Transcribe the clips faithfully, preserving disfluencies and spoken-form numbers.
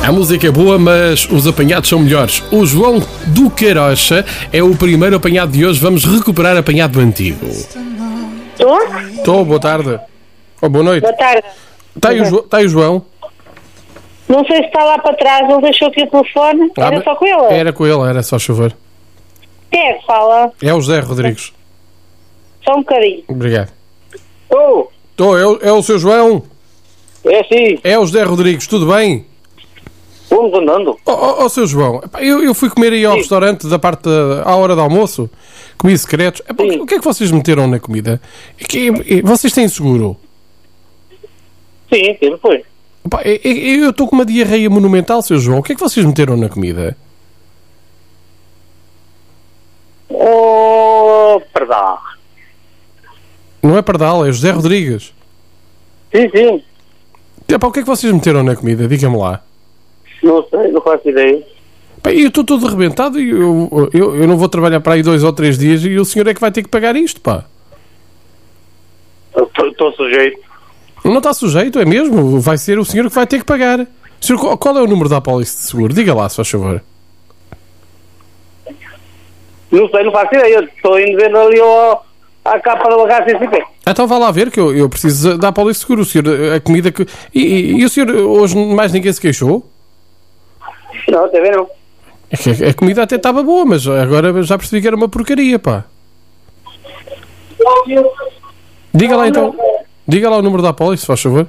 A música é boa, mas os apanhados são melhores. O João do Queirocha é o primeiro apanhado de hoje. Vamos recuperar apanhado antigo. Estou? Estou, boa tarde. Oh, boa noite. Boa tarde. Está aí, o Jo- está aí o João? Não sei se está lá para trás, ele deixou aqui o telefone. Ah, Era mas- só com ele? Era com ele, era só chover. Quem é que fala? É o José Rodrigues. Só um bocadinho. Obrigado. Oh, Estou, é, o- é o seu João? é sim, É o José Rodrigues, tudo bem? vamos andando. Ó oh, oh, seu João, epá, eu, eu fui comer aí ao Sim. restaurante da parte da, à hora do almoço, comi secretos. Epá, Sim. o que é que vocês meteram na comida? É que, é, vocês têm seguro? Sim, sim, foi. Epá, é- é- eu estou com uma diarreia monumental, seu João. O que é que vocês meteram na comida? Oh, perdão. Não é Pardal, é José Rodrigues. Sim, sim, Epá, o que é que vocês meteram na comida? Diga-me lá. não sei, não faço ideia. Epá, eu estou todo arrebentado e eu, eu, eu não vou trabalhar para aí dois ou três dias e o senhor é que vai ter que pagar isto, pá. Estou sujeito. Não está sujeito, é mesmo? Vai ser o senhor que vai ter que pagar. Senhor, qual- qual é o número da apólice de seguro? Diga lá, se faz favor. Não sei, não faço ideia. Estou indo ver ali ao, à capa do H C C P. Então vá lá ver que eu, eu preciso da apólice de seguro. O senhor, a comida que... E, e- e o senhor, hoje mais ninguém se queixou? Não, até ver não. É que a, a comida até estava boa, mas agora já percebi que era uma porcaria, pá. Diga lá então. Diga lá o número da apólice, se faz favor.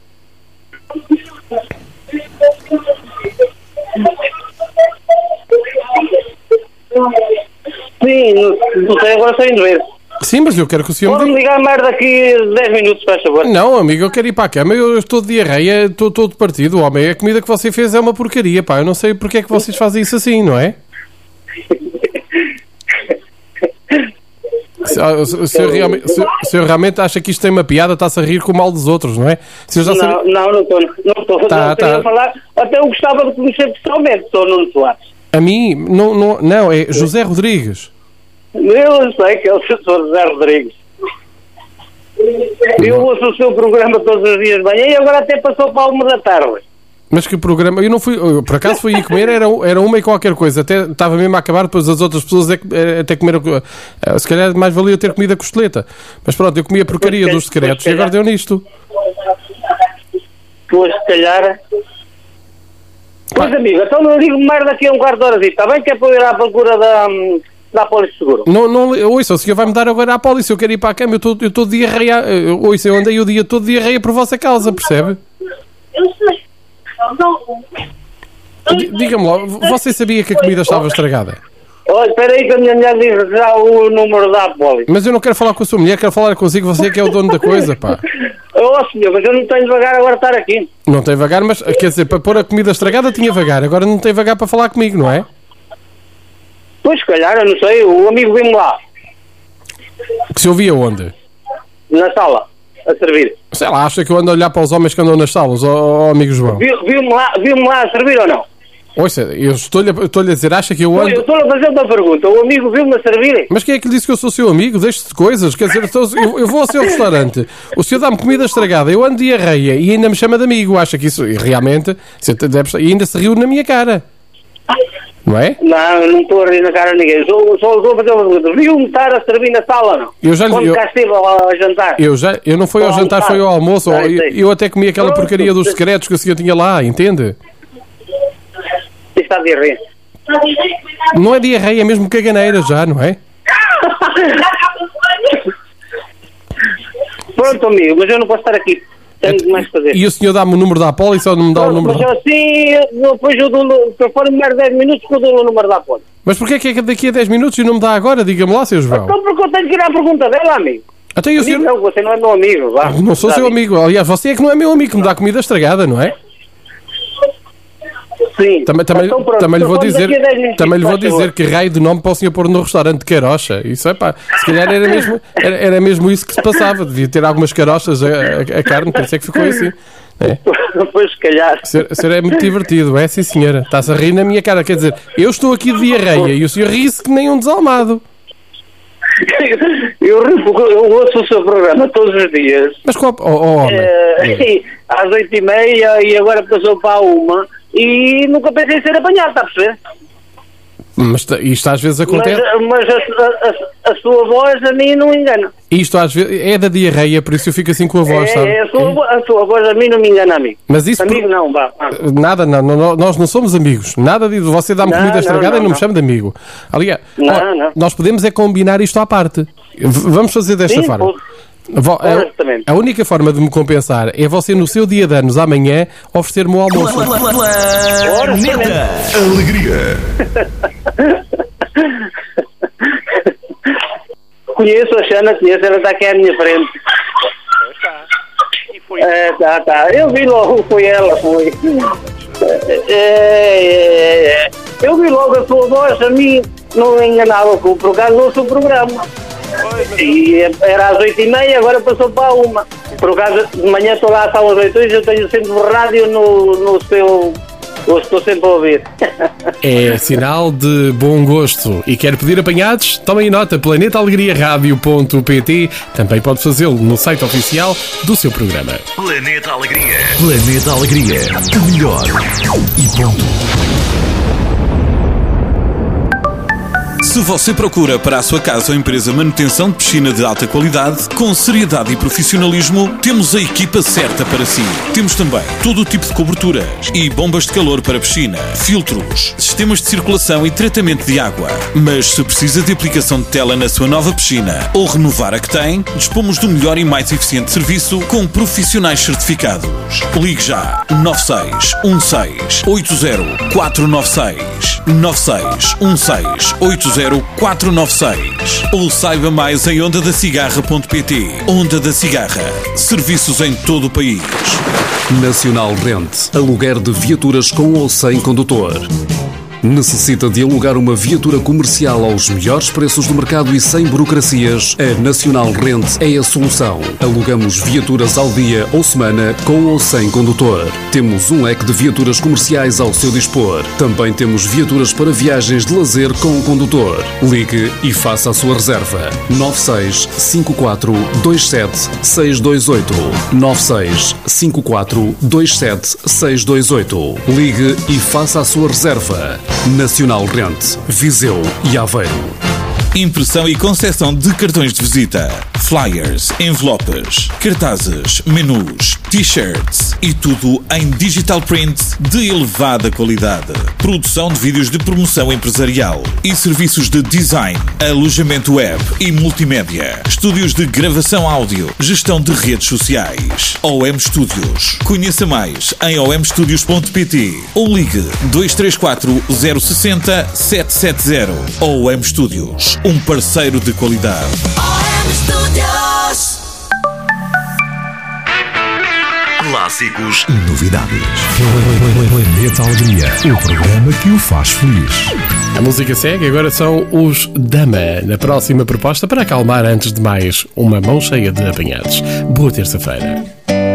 Sim, não, não sei, agora estou indo ver. Sim, mas eu quero que o senhor me Pode-me diga. ligar mais daqui dez minutos, faz favor. Não, amigo, eu quero ir para a cama. Eu estou de diarreia, estou todo partido. Homem, a comida que você fez é uma porcaria, pá. Eu não sei porque é que vocês fazem isso assim, não é? Se, ah, se, se, eu realmente, se, se eu realmente acha que isto tem uma piada, está-se a rir com o mal dos outros, não é? Se eu já Não, sabia- não, não estou. Não estou. Tá, não queria tá. falar. Até eu gostava de conhecer pessoalmente, sou Nuno Soares. A mim, não, não, não, é José Rodrigues. Eu sei que é o senhor José Rodrigues. Eu ouço o seu programa todos os dias de manhã e agora até passou para a uma da tarde. Mas que programa? Eu não fui, eu, por acaso fui ir comer, era, era uma e qualquer coisa. Até estava mesmo a acabar, depois as outras pessoas é que- é, até comeram. eh, Se calhar mais valia ter comido a costeleta. Mas pronto, eu comi a porcaria Pois, dos secretos pois, e agora deu nisto. Pois, se calhar. Pois, amigo, então não ligo mais daqui a um quarto de hora. Está bem que é para eu ir à procura da, hum, da Polícia de Seguro. Não, não, ouça, o senhor vai-me dar agora à polícia, eu quero ir para a cama, eu estou eu estou de diarreia. eu- Ouça, eu andei o dia todo de diarreia por vossa causa, percebe? Eu sei. D- Diga-me lá, você sabia que a comida estava estragada? Olha, espera aí que a minha mulher diz já o número da Polícia. Mas eu não quero falar com a sua mulher, quero falar consigo, você que é o dono da coisa, pá. Oh, senhor, mas eu não tenho devagar agora estar aqui. Não tem vagar, mas quer dizer, para pôr a comida estragada tinha vagar, agora não tem vagar para falar comigo, não é? Pois, se calhar, eu não sei, o amigo vem-me lá, Que se ouvia onde? na sala, a servir. Sei lá, acha que eu ando a olhar para os homens que andam nas salas, ó ó, amigo João? Viu- Viu-me lá, viu-me lá a servir ou não? Ouça, eu estou-lhe a, estou-lhe a dizer, acha que eu Eu ando... estou a fazer uma pergunta, o amigo viu-me a servir? Mas quem é que lhe disse que eu sou seu amigo? Deixe-se de coisas. Quer dizer, então, eu, eu vou ao seu restaurante, o senhor dá-me comida estragada, eu ando de diarreia e ainda me chama de amigo. Acha que isso, e realmente, você deve estar- e ainda se riu na minha cara. Não é? Não, eu não estou a rir na cara de ninguém. Só, só estou a fazer uma pergunta. Viu-me estar a servir na sala ou não? Eu já lhe- Quando eu- cá estive a, a jantar. Eu, já, eu não fui ao Ao jantar, foi ao almoço. almoçar. Eu, Ah, sei. eu até comi aquela Pronto. porcaria dos secretos que o senhor tinha lá, entende? Está de rir. Não é diarreia, é mesmo caganeira já, não é? Pronto, amigo, mas eu não posso estar aqui. Tenho mais que fazer. E o senhor dá-me o número da apólice ou não me dá o Pronto, número mas da... assim, depois eu dou, se for mais dez minutos, que eu dou o número da Polícia. Mas porquê é que é daqui a dez minutos e não me dá agora? Diga-me lá, seu João. Então porque eu tenho que ir à pergunta dela, amigo. Até eu, senhor... Amigo, não, você não é meu amigo. Vá. Não sou seu Sabe? amigo. Aliás, você é que não é meu amigo, que me dá comida estragada, não é? Sim. Também, também, Então, pronto, também lhe vou então dizer, daqui a dez minutos, também lhe vou faz favor. dizer que raio de nome para o senhor pôr no restaurante de carocha. Isso é pá, se calhar era mesmo, era, era mesmo isso que se passava. Devia ter algumas carochas a, a, a carne, pensei que ficou assim. É. Pois, se calhar. O senhor, o senhor é muito divertido, é sim senhora. Está-se a rir na minha cara, quer dizer, eu estou aqui de diarreia e o senhor ri-se que nem um desalmado. Eu, rio porque eu ouço o seu programa todos os dias. Mas qual... Oh, oh, homem. Eh, às oito e meia e agora passou para a uma e nunca pensei em ser apanhado, está a perceber? Mas t- isto às vezes acontece. Mas, mas a, a, a sua voz a mim não engana. Isto às vezes é da diarreia, por isso eu fico assim com a voz, é, sabe? É a, sua, vo- a sua voz a mim não me engana, amigo. Mas isso Amigo por- não, vá. vá. Nada, não, não, nós não somos amigos. Nada disso. Você dá-me Não, comida não, estragada não, e não me não. chama de amigo. Aliás, Não, ó, não. nós podemos é combinar isto à parte. V- vamos fazer desta Sim, forma. pode. Vo- a, Exatamente. a única forma de me compensar é você, no seu dia de anos amanhã, oferecer-me o almoço. Ora, Planeta Alegria. Conheço a Xana, conheço, ela está aqui à minha frente. É, tá, tá. Eu vi logo, foi ela, foi. É, é, é. Eu vi logo a sua voz, a mim não me enganava, por acaso ouço o programa. E era às oito e meia, agora passou para a uma. Por acaso, de manhã estou lá às oito e eu tenho sempre o rádio no, no seu... Eu estou sempre a ouvir. É sinal de bom gosto. E quer pedir apanhados? Tomem nota, planeta alegria rádio ponto pt. Também pode fazê-lo no site oficial do seu programa. Planeta Alegria. Planeta Alegria. O melhor. E ponto. Se você procura para a sua casa ou empresa manutenção de piscina de alta qualidade, com seriedade e profissionalismo, temos a equipa certa para si. Temos também todo o tipo de coberturas e bombas de calor para piscina, filtros, sistemas de circulação e tratamento de água. Mas se precisa de aplicação de tela na sua nova piscina ou renovar a que tem, dispomos do melhor e mais eficiente serviço com profissionais certificados. Ligue já nove seis um seis oito zero quatro nove seis nove seis um seis oito zero quatro nove seis ou saiba mais em onda da cigarra ponto pt. Onda da Cigarra. Serviços em todo o país. Nacional Rent. Aluguer de viaturas com ou sem condutor. Necessita de alugar uma viatura comercial aos melhores preços do mercado e sem burocracias? A Nacional Rent é a solução. Alugamos viaturas ao dia ou semana com ou sem condutor. Temos um leque de viaturas comerciais ao seu dispor. Também temos viaturas para viagens de lazer com condutor. Ligue e faça a sua reserva. nove seis cinco quatro dois sete seis dois oito nove seis cinco quatro dois sete seis dois oito. Ligue e faça a sua reserva. Nacional Rent, Viseu e Aveiro. Impressão e concessão de cartões de visita, flyers, envelopes, cartazes, menus, t-shirts e tudo em digital print de elevada qualidade. Produção de vídeos de promoção empresarial e serviços de design, alojamento web e multimédia. Estúdios de gravação áudio, gestão de redes sociais. O M Studios. Conheça mais em o m studios ponto pt ou ligue dois três quatro zero seis zero sete sete zero. O M Studios. Um parceiro de qualidade. Clássicos e novidades. Planeta Alegria. O programa que o faz feliz. A música segue, agora são os Dama, na próxima proposta para acalmar antes de mais uma mão cheia de apanhados. Boa terça-feira.